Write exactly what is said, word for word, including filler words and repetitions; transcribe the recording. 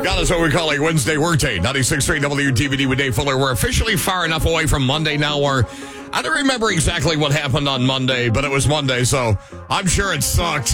God, that's what we call a Wednesday workday. ninety-six point three W T V D with Dave Fuller. We're officially far enough away from Monday now where I don't remember exactly what happened on Monday, but it was Monday, so I'm sure it sucked.